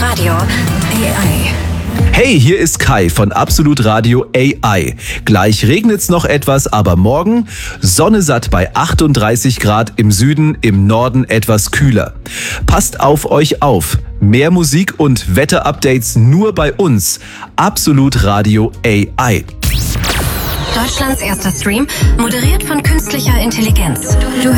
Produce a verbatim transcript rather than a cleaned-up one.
Radio A I. Hey, hier ist Kai von Absolut Radio A I. Gleich regnet's noch etwas, aber morgen Sonne satt bei achtunddreißig Grad im Süden, im Norden etwas kühler. Passt auf euch auf. Mehr Musik und Wetterupdates nur bei uns. Absolut Radio A I. Deutschlands erster Stream, moderiert von künstlicher Intelligenz. Du